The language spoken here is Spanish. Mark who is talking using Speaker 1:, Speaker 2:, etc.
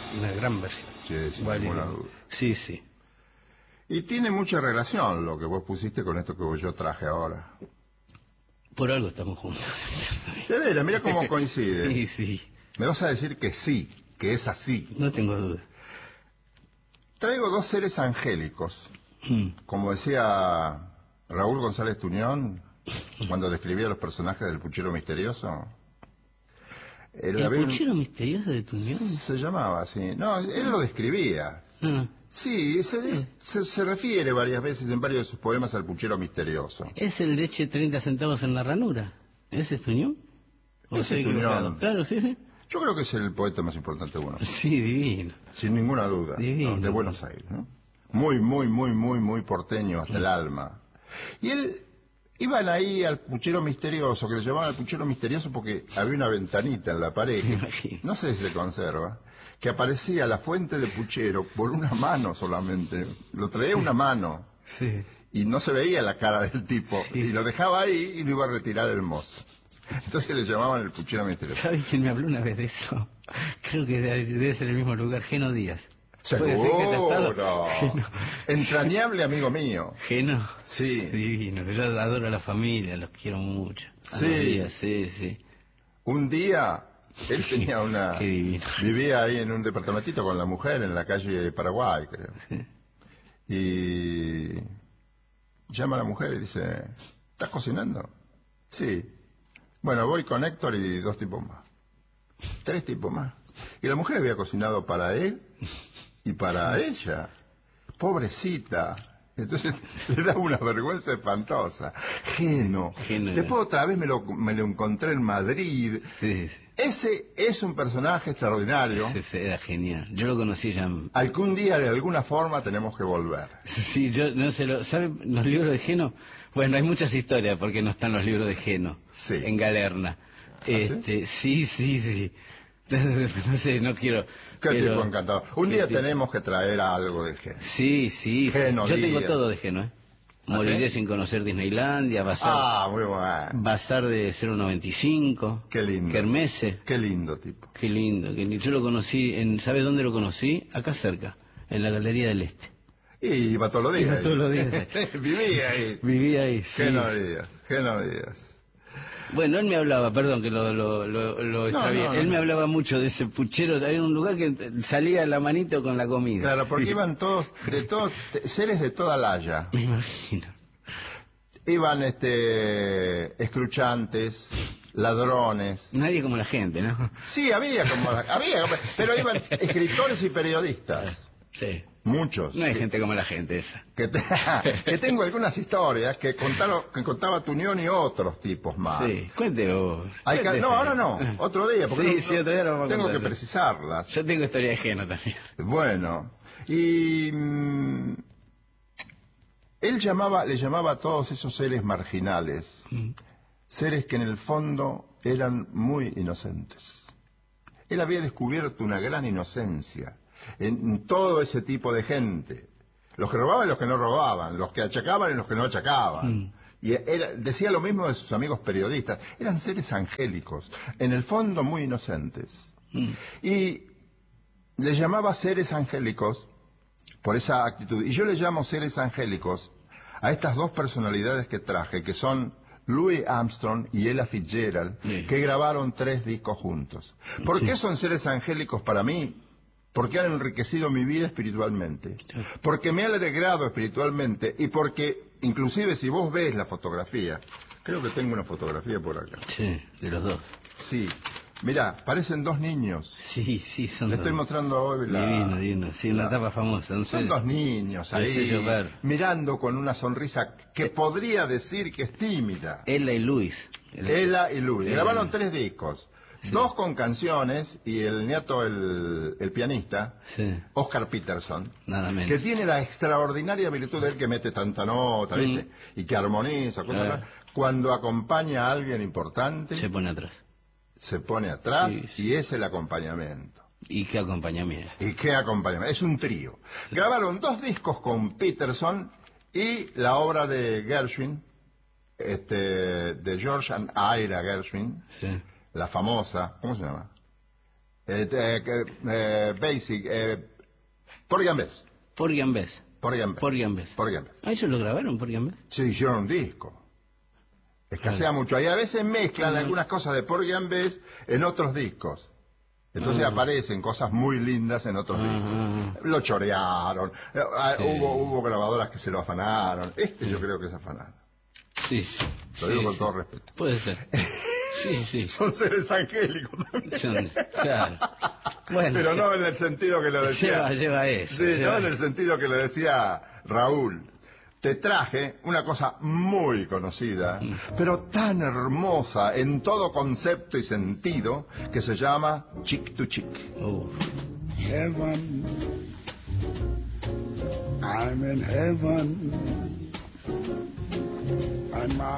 Speaker 1: una gran versión.
Speaker 2: Sí, sin
Speaker 1: Vale.
Speaker 2: ninguna duda.
Speaker 1: Sí, sí.
Speaker 2: Y tiene mucha relación lo que vos pusiste con esto que yo traje ahora.
Speaker 1: Por algo estamos juntos.
Speaker 2: De veras, mira cómo coincide.
Speaker 1: Sí, sí.
Speaker 2: Me vas a decir que sí, que es así.
Speaker 1: No tengo duda.
Speaker 2: Traigo dos seres angélicos. Como decía Raúl González Tuñón, cuando describía los personajes del Puchero Misterioso.
Speaker 1: ¿El Puchero Misterioso de Tuñón?
Speaker 2: Se llamaba así. No, él lo describía.
Speaker 1: Ah.
Speaker 2: Sí, se refiere varias veces en varios de sus poemas al Puchero Misterioso.
Speaker 1: ¿Es el de eche 30 centavos en la ranura? ¿Ese es Tuñón?
Speaker 2: Ese es Tuñón.
Speaker 1: Claro, sí, sí.
Speaker 2: Yo creo que es el poeta más importante de Buenos Aires.
Speaker 1: Sí, divino.
Speaker 2: Sin ninguna duda.
Speaker 1: Divino.
Speaker 2: ¿No? De Buenos Aires, ¿no? Muy porteño hasta el alma. Y él... Iban ahí al Puchero Misterioso, que le llamaban al Puchero Misterioso porque había una ventanita en la pared, no sé si se conserva, que aparecía la fuente de puchero por una mano solamente. Lo traía una mano.
Speaker 1: Sí.
Speaker 2: Y no se veía la cara del tipo. Sí. Y lo dejaba ahí y lo iba a retirar el mozo. Entonces le llamaban el Puchero Misterioso.
Speaker 1: ¿Sabes quién me habló una vez de eso? Creo que debe ser el mismo lugar, Geno Díaz.
Speaker 2: Seguro. Entrañable amigo mío.
Speaker 1: Geno.
Speaker 2: Sí.
Speaker 1: Divino, que yo adoro a la familia, los quiero mucho.
Speaker 2: Sí.
Speaker 1: Díaz, sí, sí.
Speaker 2: Un día, él tenía una...
Speaker 1: Qué divino.
Speaker 2: Vivía ahí en un departamentito con la mujer en la calle Paraguay, creo.
Speaker 1: Sí.
Speaker 2: Y llama a la mujer y dice, ¿estás cocinando? Sí. Bueno, voy con Héctor y 2 tipos más. 3 tipos más. Y la mujer había cocinado para él y para ella. Pobrecita. Entonces le da una vergüenza espantosa. Geno. Después otra vez me lo encontré en Madrid.
Speaker 1: Sí, sí.
Speaker 2: Ese es un personaje extraordinario.
Speaker 1: Ese era genial. Yo lo conocí ya.
Speaker 2: Algún día de alguna forma tenemos que volver.
Speaker 1: Sí, yo no sé, ¿saben los libros de Geno? Bueno, hay muchas historias porque no están los libros de Geno.
Speaker 2: Sí.
Speaker 1: En Galerna. Sí. No sé, no quiero...
Speaker 2: Qué tipo encantado. Un día tenemos que traer algo de Geno.
Speaker 1: Sí.
Speaker 2: Geno
Speaker 1: yo
Speaker 2: Díaz.
Speaker 1: tengo todo de Geno, ¿eh? Moriré sin conocer Disneylandia,
Speaker 2: muy bueno.
Speaker 1: Bazar de 095.
Speaker 2: Qué lindo.
Speaker 1: Kermesse.
Speaker 2: Qué lindo tipo.
Speaker 1: Qué lindo. Yo lo conocí, ¿sabe dónde lo conocí? Acá cerca, en la Galería del Este.
Speaker 2: Y iba todos los días.
Speaker 1: Iba todos los días.
Speaker 2: Vivía ahí.
Speaker 1: Sí.
Speaker 2: Geno Díaz.
Speaker 1: Bueno, él me hablaba, perdón que lo extravié. Él me hablaba mucho de ese puchero. Había un lugar que salía la manito con la comida.
Speaker 2: Claro, porque iban todos, seres de toda la haya.
Speaker 1: Me imagino.
Speaker 2: Iban escruchantes, ladrones.
Speaker 1: Nadie como la gente, ¿no?
Speaker 2: Sí, había, pero iban escritores y periodistas.
Speaker 1: Sí.
Speaker 2: Muchos.
Speaker 1: No hay gente como la gente esa.
Speaker 2: Que tengo algunas historias que contaba Tuñón y otros tipos más.
Speaker 1: Sí, cuente vos.
Speaker 2: No, ahora no, otro día. Porque
Speaker 1: sí, otro día lo vamos a
Speaker 2: tengo
Speaker 1: contar.
Speaker 2: Que precisarlas.
Speaker 1: Yo tengo historia de Geno también.
Speaker 2: Bueno, y él le llamaba a todos esos seres marginales, seres que en el fondo eran muy inocentes. Él había descubierto una gran inocencia en todo ese tipo de gente, los que robaban y los que no robaban, los que achacaban y los que no achacaban. Y decía lo mismo de sus amigos periodistas, eran seres angélicos, en el fondo muy inocentes. Y le llamaba seres angélicos por esa actitud, y yo le llamo seres angélicos a estas 2 personalidades que traje, que son Louis Armstrong y Ella Fitzgerald, que grabaron 3 discos juntos. ¿Por qué son seres angélicos para mí? Porque han enriquecido mi vida espiritualmente, porque me han alegrado espiritualmente y porque, inclusive si vos ves la fotografía, creo que tengo una fotografía por acá.
Speaker 1: Sí, de los 2.
Speaker 2: Sí, mirá, parecen 2 niños.
Speaker 1: Sí, son
Speaker 2: Le
Speaker 1: 2.
Speaker 2: estoy mostrando hoy
Speaker 1: Divino, sí, una tapa famosa.
Speaker 2: Son 2 niños ahí, mirando con una sonrisa que podría decir que es tímida.
Speaker 1: Ella y Luis.
Speaker 2: Grabaron 3 discos. Sí. 2 con canciones y el nieto, el pianista, Oscar Peterson,
Speaker 1: nada menos,
Speaker 2: que tiene la extraordinaria virtud de él que mete tanta nota, ¿viste? Y que armoniza, cosas cuando acompaña a alguien importante,
Speaker 1: se pone atrás.
Speaker 2: Y es el acompañamiento.
Speaker 1: ¿Y qué acompañamiento?
Speaker 2: Es un trío. Grabaron 2 discos con Peterson y la obra de Gershwin, de George and Ira Gershwin.
Speaker 1: Sí.
Speaker 2: La famosa, ¿cómo se llama? Basic, Porgy and Bess.
Speaker 1: Porgy and Bess.
Speaker 2: Porgy and Bess.
Speaker 1: Porgy and Bess.
Speaker 2: Porgy and Bess.
Speaker 1: ¿Ah, eso lo grabaron, Porgy and Bess?
Speaker 2: Se hicieron un disco. Escasea mucho. Y a veces mezclan algunas cosas de Porgy and Bess en otros discos. Entonces aparecen cosas muy lindas en otros discos. Lo chorearon. Hubo grabadoras que se lo afanaron. Yo creo que es afanado.
Speaker 1: Sí.
Speaker 2: Lo digo con todo respeto.
Speaker 1: Puede ser. Sí.
Speaker 2: Son seres angélicos también.
Speaker 1: Claro. Bueno,
Speaker 2: pero no en el sentido que lo decía.
Speaker 1: Lleva eso.
Speaker 2: Sí, no en el sentido que lo decía Raúl. Te traje una cosa muy conocida, pero tan hermosa en todo concepto y sentido, que se llama Chick to Chick.
Speaker 3: Heaven, I'm in heaven, and my